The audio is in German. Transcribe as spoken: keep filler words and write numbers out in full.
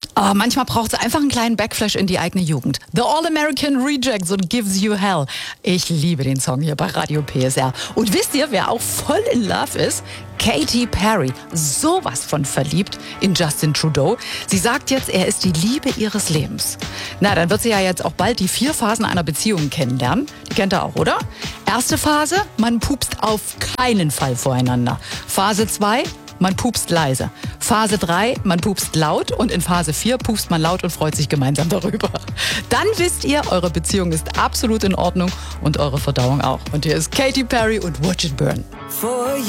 Aber manchmal braucht es einfach einen kleinen Backflash in die eigene Jugend. The All-American Rejects und Gives You Hell. Ich liebe den Song hier bei Radio P S R. Und wisst ihr, wer auch voll in Love ist? Katy Perry. Sowas von verliebt in Justin Trudeau. Sie sagt jetzt, er ist die Liebe ihres Lebens. Na, dann wird sie ja jetzt auch bald die vier Phasen einer Beziehung kennenlernen. Die kennt ihr auch, oder? Erste Phase, man pupst auf keinen Fall voreinander. Phase zwei, man pupst leise. Phase drei, man pupst laut. Und in Phase vier pupst man laut und freut sich gemeinsam darüber. Dann wisst ihr, eure Beziehung ist absolut in Ordnung und eure Verdauung auch. Und hier ist Katy Perry und Watch It Burn.